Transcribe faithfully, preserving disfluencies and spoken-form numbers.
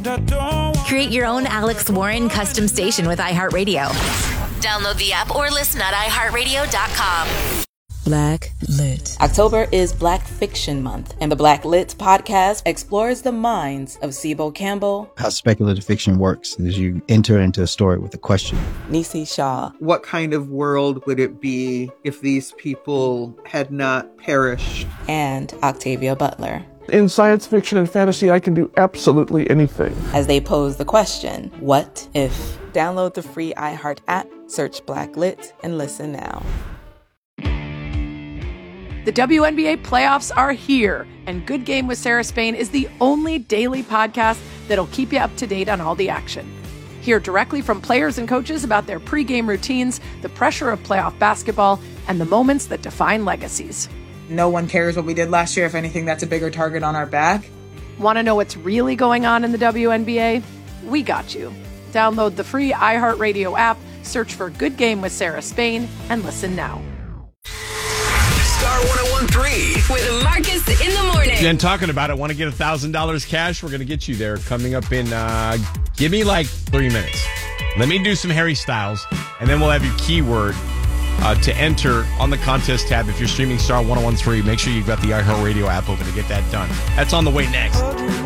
Create your own Alex Warren custom station with iHeartRadio. Download the app or listen at i heart radio dot com. Black Lit. October is Black Fiction Month, and the Black Lit podcast explores the minds of Sibo Campbell. How speculative fiction works is you enter into a story with a question. Nisi Shaw. What kind of world would it be if these people had not perished? And Octavia Butler. In science fiction and fantasy, I can do absolutely anything. As they pose the question, what if? Download the free iHeart app, search Black Lit, and listen now. The W N B A playoffs are here, and Good Game with Sarah Spain is the only daily podcast that'll keep you up to date on all the action. Hear directly from players and coaches about their pregame routines, the pressure of playoff basketball, and the moments that define legacies. No one cares what we did last year. If anything, that's a bigger target on our back. Want to know what's really going on in the W N B A? We got you. Download the free iHeartRadio app, search for Good Game with Sarah Spain, and listen now. Star one oh one three with Marcus in the morning. Jen talking about it. Want to get one thousand dollars cash? We're going to get you there coming up in, uh, give me like three minutes. Let me do some Harry Styles, and then we'll have your keyword uh, to enter on the contest tab. If you're streaming Star one oh one three, make sure you've got the iHeartRadio app open to get that done. That's on the way next.